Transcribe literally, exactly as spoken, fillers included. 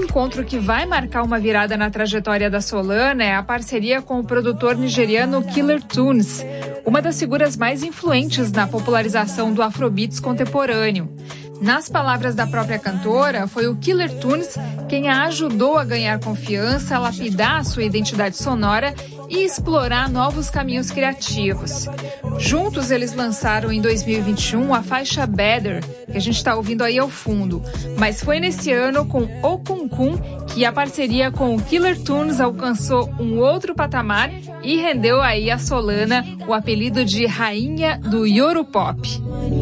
encontro que vai marcar uma virada na trajetória da Solana é a parceria com o produtor nigeriano Killer Tunes, uma das figuras mais influentes na popularização do Afrobeats contemporâneo. Nas palavras da própria cantora, foi o Killer Tunes quem a ajudou a ganhar confiança, a lapidar a sua identidade sonora e explorar novos caminhos criativos. Juntos, eles lançaram em dois mil e vinte e um a faixa Better, que a gente está ouvindo aí ao fundo. Mas foi nesse ano, com Okunkun, que a parceria com o Killer Tunes alcançou um outro patamar e rendeu aí a Solana o apelido de Rainha do Yoru Pop.